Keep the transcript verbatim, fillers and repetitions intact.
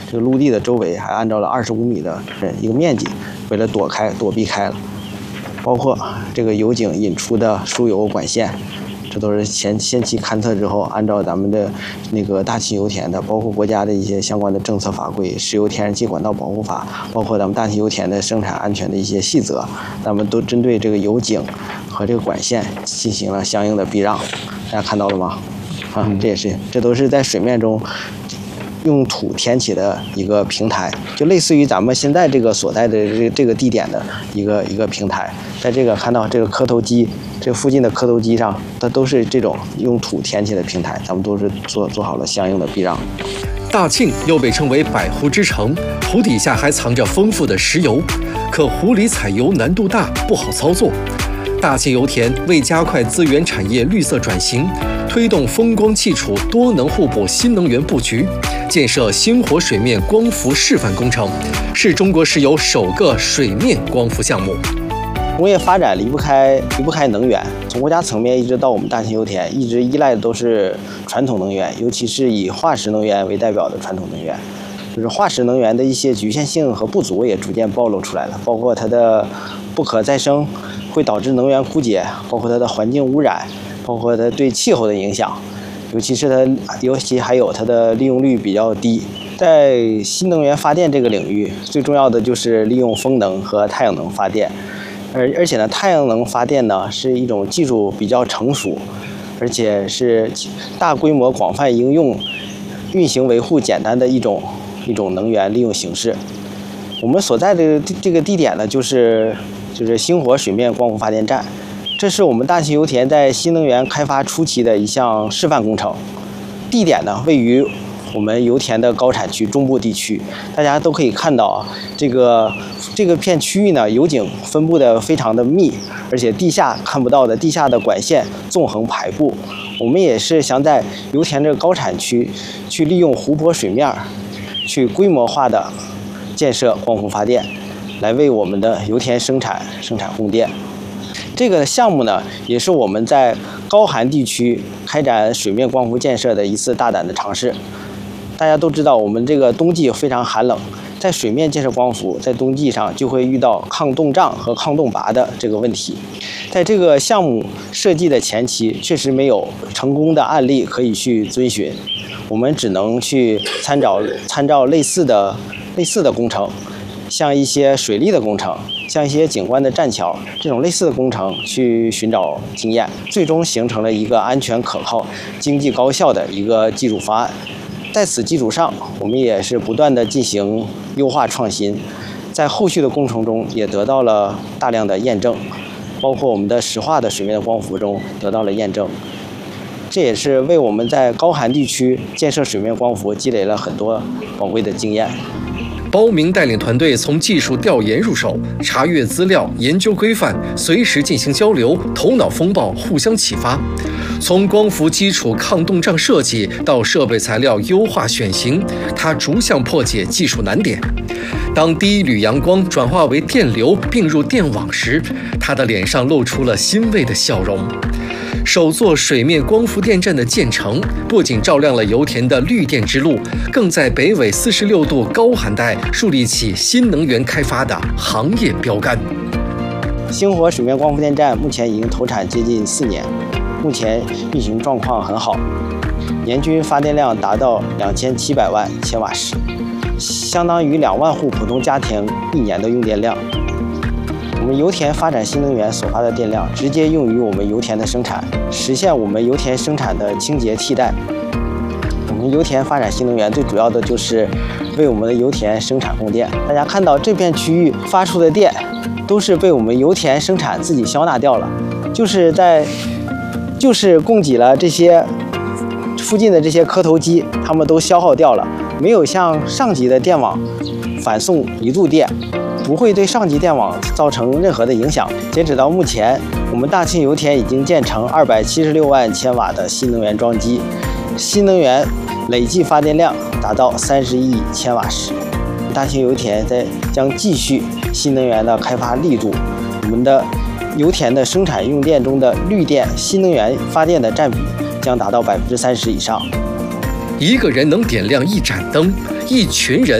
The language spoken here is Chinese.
这个陆地的周围还按照了二十五米的一个面积，为了躲开躲避开了。包括这个油井引出的输油管线，这都是前先期勘测之后，按照咱们的那个大庆油田的，包括国家的一些相关的政策法规、石油天然气管道保护法，包括咱们大庆油田的生产安全的一些细则，咱们都针对这个油井和这个管线进行了相应的避让。大家看到了吗？啊，这也是，这都是在水面中用土填起的一个平台，就类似于咱们现在这个所在的这个这个地点的一个一个平台。在这个看到这个磕头机，这附近的磕头机上，它都是这种用土填起的平台，咱们都是做做好了相应的避让。 大庆又被称为百湖之城，湖底下还藏着丰富的石油，可湖里采油难度大，不好操作。大庆油田为加快资源产业绿色转型，推动风光气储多能互补新能源布局，建设星火水面光伏示范工程，是中国石油首个水面光伏项目。 工业发展离不开离不开能源，从国家层面一直到我们大庆油田，一直依赖的都是传统能源，尤其是以化石能源为代表的传统能源。就是化石能源的一些局限性和不足也逐渐暴露出来了，包括它的不可再生，会导致能源枯竭，包括它的环境污染，包括它对气候的影响，尤其是它，尤其还有它的利用率比较低。在新能源发电这个领域，最重要的就是利用风能和太阳能发电。而而且呢，太阳能发电呢是一种技术比较成熟，而且是大规模广泛应用、运行维护简单的一种一种能源利用形式。我们所在的这个地点呢，就是就是星火水面光伏发电站，这是我们大庆油田在新能源开发初期的一项示范工程。地点呢位于我们油田的高产区中部地区，大家都可以看到啊，这个这个片区域呢，油井分布的非常的密，而且地下看不到的地下的管线纵横排布。我们也是想在油田这个高产区，去利用湖泊水面，去规模化的建设光伏发电，来为我们的油田生产生产供电。这个项目呢，也是我们在高寒地区开展水面光伏建设的一次大胆的尝试。大家都知道，我们这个冬季非常寒冷，在水面建设光伏，在冬季上就会遇到抗冻胀和抗冻拔的这个问题。在这个项目设计的前期，确实没有成功的案例可以去遵循，我们只能去参照参照类似的类似的工程，像一些水利的工程，像一些景观的栈桥这种类似的工程去寻找经验，最终形成了一个安全可靠、经济高效的一个技术方案。在此基础上，我们也是不断的进行优化创新，在后续的工程中也得到了大量的验证，包括我们的石化的水面的光伏中得到了验证。这也是为我们在高寒地区建设水面光伏积累了很多宝贵的经验。 包明带领团队从技术调研入手，查阅资料、研究规范，随时进行交流，头脑风暴，互相启发。从光伏基础抗冻胀设计到设备材料优化选型，他逐项破解技术难点。当第一缕阳光转化为电流并入电网时，他的脸上露出了欣慰的笑容。首座水面光伏电站的建成，不仅照亮了油田的绿电之路，更在北纬四十六度高寒带树立起新能源开发的行业标杆。 星火水面光伏电站目前已经投产接近四年，目前运行状况很好，年均发电量达到两千七百万千瓦时，相当于两万户普通家庭一年的用电量。我们油田发展新能源所发的电量直接用于我们油田的生产，实现我们油田生产的清洁替代。我们油田发展新能源最主要的就是为我们的油田生产供电。大家看到这片区域发出的电都是被我们油田生产自己消纳掉了，就是在就是供给了这些附近的这些磕头机，它们都消耗掉了，没有向上级的电网反送一度电，不会对上级电网造成任何的影响。截止到目前，我们大庆油田已经建成二百七十六万千瓦的新能源装机，新能源累计发电量达到三十亿千瓦时。大庆油田在将继续新能源的开发力度，我们的油田的生产用电中的绿电新能源发电的占比将达到百分之三十以上。 一个人能点亮一盏灯，一群人